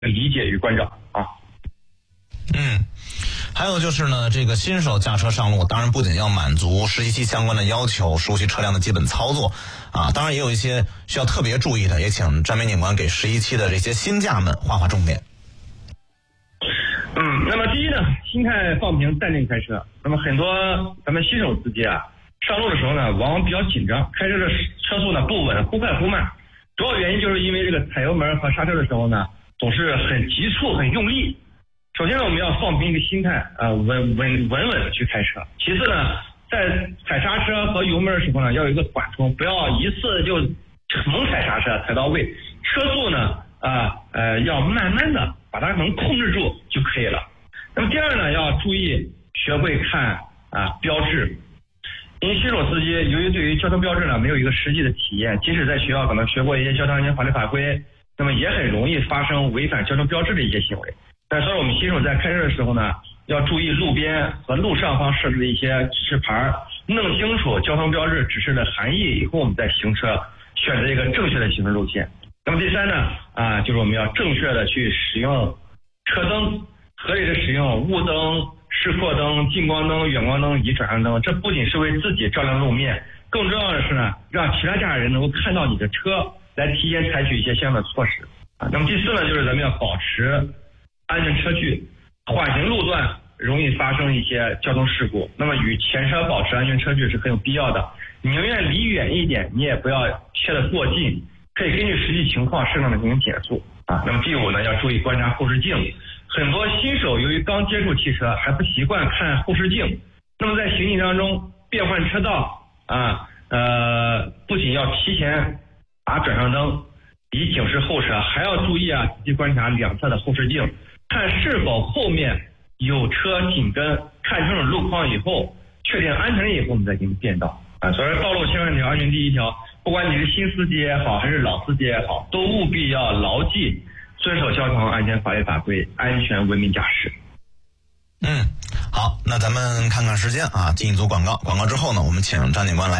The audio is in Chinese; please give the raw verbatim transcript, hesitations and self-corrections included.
理解与关照啊。 嗯。还有就是呢，这个新手驾车上路，当然不仅要满足实习期相关的要求，熟悉车辆的基本操作啊，当然也有一些需要特别注意的，也请詹明警官给实习期的这些新驾们划划重点。 嗯，那么第一呢，心态放平，淡定开车。那么很多咱们新手司机啊，上路的时候呢，往往比较紧张，开车的车速呢不稳，忽快忽慢。主要原因就是因为这个踩油门和刹车的时候呢，总是很急促、很用力。首先呢，我们要放平一个心态啊、呃，稳稳稳稳的去开车。其次呢，在踩刹车和油门的时候呢，要有一个缓冲，不要一次就猛踩刹车踩到位。车速呢啊 呃, 呃要慢慢的把它能控制住就可以了。那么第二呢，要注意学会看啊标志。因为新手司机由于对于交通标志呢没有一个实际的体验，即使在学校可能学过一些交通安全法律法规，那么也很容易发生违反交通标志的一些行为。但所以我们新手在开车的时候呢，要注意路边和路上方设置的一些指示牌，弄清楚交通标志指示的含义以后，我们再行车，选择一个正确的行车路线。那么第三呢，啊，就是我们要正确的去使用车灯，合理的使用雾灯、示廓灯、近光灯、远光灯以及转向灯。这不仅是为自己照亮路面，更重要的是呢，让其他驾驶人能够看到你的车，来提前采取一些相应的措施。啊，那么第四呢，就是咱们要保持安全车距，缓行路段容易发生一些交通事故，那么与前车保持安全车距是很有必要的。你宁愿离远一点，你也不要切得过近，可以根据实际情况适当的进行减速啊。那么第五呢，要注意观察后视镜。很多新手由于刚接触汽车，还不习惯看后视镜，那么在行进当中变换车道啊，呃，不仅要提前打转向灯以警示后车，还要注意啊，仔细观察两侧的后视镜，看是否后面有车紧跟，看清楚路况以后，确定安全以后，我们再进行变道啊。所以道路千万条，安全第一条。不管你是新司机也好，还是老司机也好，都务必要牢记遵守交通安全法律法规，安全文明驾驶。 嗯，好，那咱们看看时间啊，进一组广告，广告之后呢，我们请张警官来。